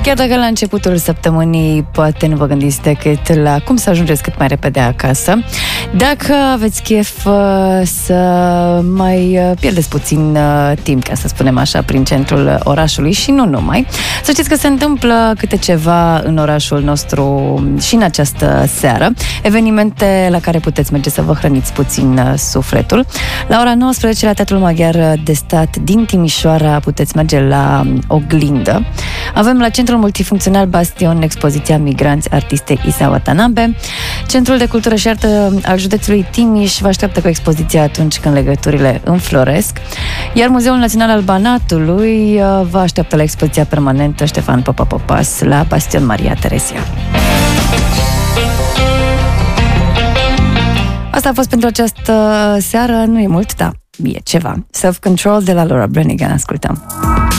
Chiar dacă la începutul săptămânii poate nu vă gândiți decât la cum să ajungeți cât mai repede acasă, dacă aveți chef să mai pierdeți puțin timp, ca să spunem așa, prin centrul orașului și nu numai, să știți că se întâmplă câte ceva în orașul nostru și în această seară, evenimente la care puteți merge să vă hrăniți puțin sufletul. La ora 19 la Teatrul Maghiar de Stat din Timișoara puteți merge la Oglindă. Avem la Centrul Multifuncțional Bastion expoziția Migranți artistei Isa Watanabe. Centrul de Cultură și Artă al județului Timiș vă așteaptă cu expoziția atunci când legăturile înfloresc. Iar Muzeul Național al Banatului vă așteaptă la expoziția permanentă Ștefan Popa Popas la Bastion Maria Teresia. Asta a fost pentru această seară, nu e mult, dar e ceva. Self-Control de la Laura Branigan, ascultăm.